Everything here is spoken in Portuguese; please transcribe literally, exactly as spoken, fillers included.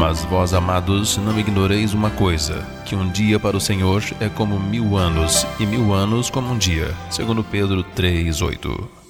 Mas vós, amados, não ignoreis uma coisa, que um dia para o Senhor é como mil anos, e mil anos como um dia. Segundo Pedro três, oito.